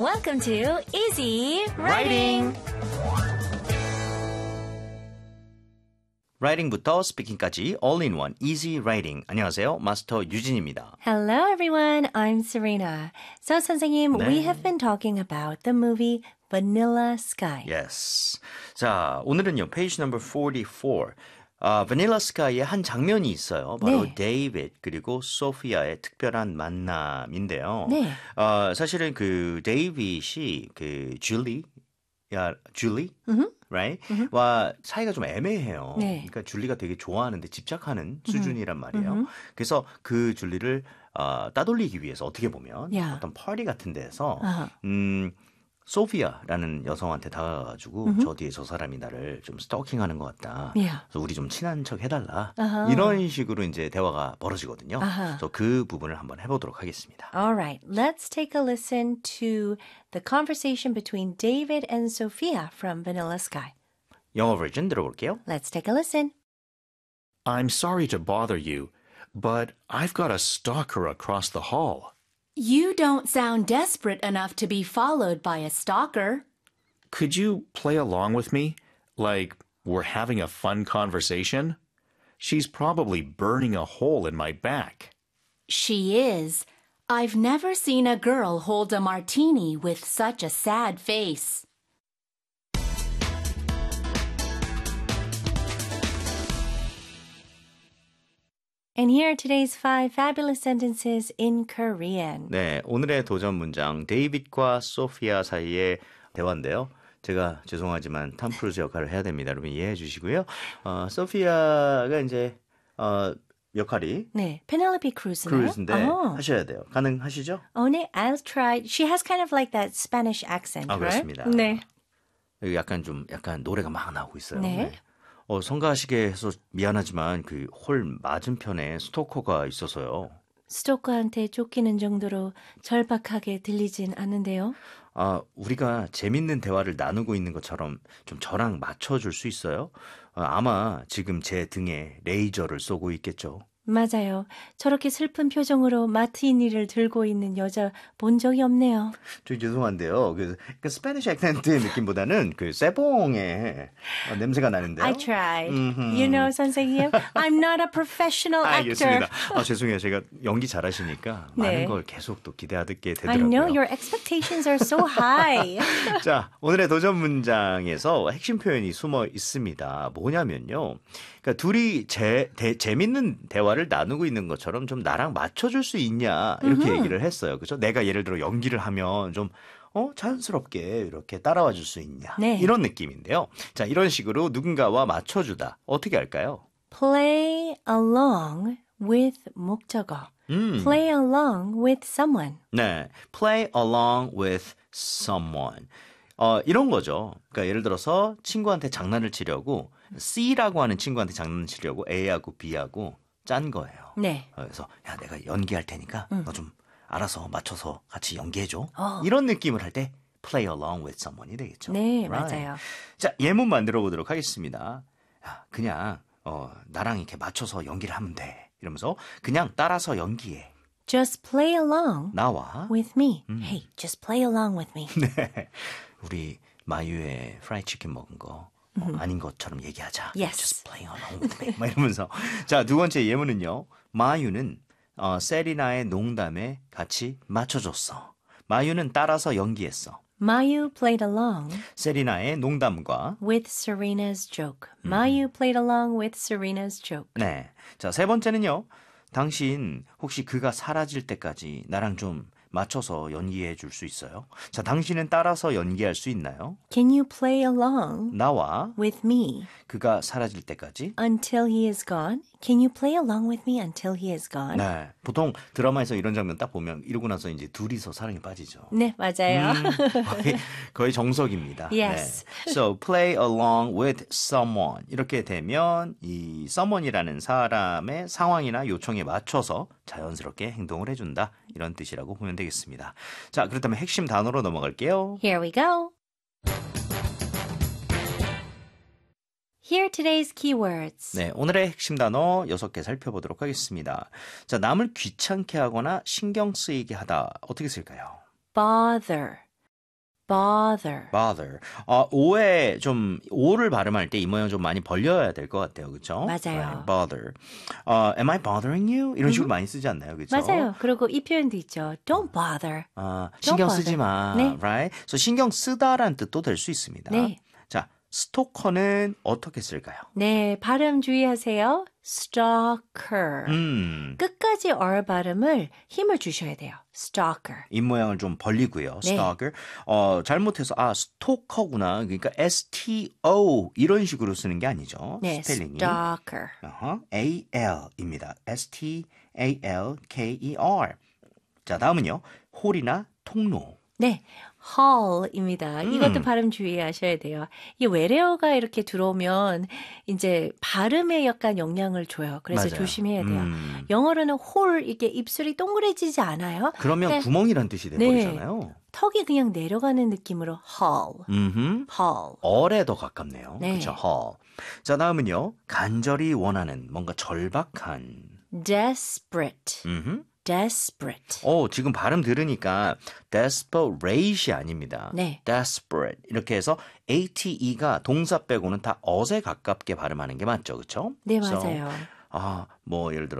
Welcome to Easy Writing. 라이팅부터 스피킹까지 all-in-one easy writing. 안녕하세요. 마스터 유진입니다. Hello everyone, I'm Serena. So 선생님, 네. we have been talking about the movie Vanilla Sky. Yes. 자, 오늘은요. 페이지 넘버 44. 바닐라 스카이의 한 장면이 있어요. 바로 네. 데이빗 그리고 소피아의 특별한 만남인데요. 네. 사실은 그 데이빗이 그 줄리, right? 와 사이가 좀 애매해요. 네. 그러니까 줄리가 되게 좋아하는데 집착하는 수준이란 말이에요. 그래서 그 줄리를 따돌리기 위해서 어떻게 보면 야. 어떤 파티 같은 데서 아하. 소피아라는 여성한테 다가가가지고 저 뒤에 저 사람이 나를 좀 스토킹하는 것 같다. Yeah. 그래서 우리 좀 친한 척 해달라. 아하. 이런 식으로 이제 대화가 벌어지거든요. 아하. 그래서 그 부분을 한번 해보도록 하겠습니다. All right, let's take a listen to the conversation between David and Sophia from Vanilla Sky. 영어 버전 들어볼게요. Let's take a listen. I'm sorry to bother you, but I've got a stalker across the hall. You don't sound desperate enough to be followed by a stalker. Could you play along with me? Like we're having a fun conversation? She's probably burning a hole in my back. She is. I've never seen a girl hold a martini with such a sad face. And here are today's 5 fabulous sentences in Korean. 네, 오늘의 도전 문장 데이빗과 소피아 사이의 대화인데요. 제가 죄송하지만 탐 크루즈 역할을 해야 됩니다. 여러분 이해해 주시고요. 소피아가 이제 역할이 네, Penelope Cruz네요. 크루즈인데 하셔야 돼요. 가능하시죠? 네, I'll try. She has kind of like that Spanish accent, right? 그렇습니다. 네. 여기 약간 노래가 막 나오고 있어요. 네. 성가시게 해서 미안하지만 그 홀 맞은편에 스토커가 있어서요. 스토커한테 쫓기는 정도로 절박하게 들리진 않는데요. 우리가 재밌는 대화를 나누고 있는 것처럼 좀 저랑 맞춰줄 수 있어요? 아마 지금 제 등에 레이저를 쏘고 있겠죠. 맞아요. 저렇게 슬픈 표정으로 마티니를 들고 있는 여자 본 적이 없네요. 저 죄송한데요. 그 스페니쉬 액센트의 느낌보다는 그 세봉의 냄새가 나는데요. I tried. You know, 선생님, I'm not a professional actor. 알겠습니다. 죄송해요. 제가 연기 잘하시니까 네. 많은 걸 계속 또 기대하게 I 되더라고요. know your expectations are so high. 자, 오늘의 도전 문장에서 핵심 표현이 숨어 있습니다. 뭐냐면요. 그러니까 둘이 재밌는 대화를 나누고 있는 것처럼 좀 나랑 맞춰줄 수 있냐 이렇게 얘기를 했어요. 그렇죠? 내가 예를 들어 연기를 하면 좀 자연스럽게 이렇게 따라와 줄 수 있냐 네. 이런 느낌인데요. 자, 이런 식으로 누군가와 맞춰주다 어떻게 할까요? Play along with 목적어. Play along with someone. 네, play along with someone. 이런 거죠. 그러니까 예를 들어서 친구한테 장난을 치려고 C라고 하는 친구한테 장난을 치려고 A하고 B하고 짠 거예요. 네. 그래서 야 내가 연기할 테니까 너 좀 알아서 맞춰서 같이 연기해줘. 어. 이런 느낌을 할 때 play along with someone이 되겠죠. 네, Right. 맞아요. 자, 예문 만들어 보도록 하겠습니다. 야, 그냥 나랑 이렇게 맞춰서 연기를 하면 돼. 이러면서 그냥 따라서 연기해. Just play along 나와. with me. Hey, just play along with me. 네. 우리 마유의 프라이 치킨 먹은 거 아닌 것처럼 얘기하자. Yes. Just play along with me. 막 이러면서. 자, 두 번째 예문은요. 마유는 세리나의 농담에 같이 맞춰줬어. 마유는 따라서 연기했어. Mayu played along 세리나의 농담과 with Serena's joke. Mayu played along with Serena's joke. 네. 자, 세 번째는요. 당신 혹시 그가 사라질 때까지 나랑 좀 맞춰서 연기해 줄 수 있어요? 자, 당신은 따라서 연기할 수 있나요? Can you play along 나와 with me 그가 사라질 때까지? until he is gone? Can you play along with me until he is gone? 네. 보통 드라마에서 이런 장면 딱 보면 이러고 나서 이제 둘이서 사랑에 빠지죠. 네, 맞아요. 거의 정석입니다. Yes. 네. So play along with someone 이렇게 되면 이 someone이라는 사람의 상황이나 요청에 맞춰서 자연스럽게 행동을 해준다 이런 뜻이라고 보면 되겠습니다. 자, 그렇다면 핵심 단어로 넘어갈게요. Here we go. Here are today's keywords. 네, 오늘의 핵심 단어 6개 살펴보도록 하겠습니다. 자, 남을 귀찮게 하거나 신경 쓰이게 하다 어떻게 쓸까요? Bother. bother. bother. 오에 좀 오를 발음할 때 이 모양 좀 많이 벌려야 될 것 같아요. 그렇죠? 맞아요. bother. am I bothering you? 이런 식으로 많이 쓰지 않나요? 그렇죠? 맞아요. 그리고 이 표현도 있죠. Don't bother. 신경 bother. 쓰지 마. 네. right? So 신경 쓰다라는 뜻도 될 수 있습니다. 네. 자, 스토커는 어떻게 쓸까요? 네, 발음 주의하세요. stalker. 끝까지 R 발음을 힘을 주셔야 돼요. stalker. 입 모양을 좀 벌리고요. 네. stalker. 잘못해서 스토커구나. 그러니까 S-T-O 이런 식으로 쓰는 게 아니죠. 네, 스펠링이. stalker. A-L입니다. S-T-A-L-K-E-R. 자, 다음은요. 홀이나 통로. 네, hall입니다. 이것도 발음 주의하셔야 돼요. 이 외래어가 이렇게 들어오면 이제 발음에 약간 영향을 줘요. 그래서 맞아요. 조심해야 돼요. 영어로는 홀 이게 입술이 동그래지지 않아요. 그러면 네. 구멍이란 뜻이 돼버리잖아요. 턱이 그냥 내려가는 느낌으로 hall. hall. 얼에 더 가깝네요. 네. 그렇죠. hall. 자, 다음은요. 간절히 원하는 뭔가 절박한. desperate. desperate. 지금 발음 들으니까 desperate이 아닙니다. 네. desperate. 이렇게 해서 ate가 동사 빼고는 다 어에 가깝게 발음하는 게 맞죠. 그렇죠? 네, 맞아요. 뭐 예를 들어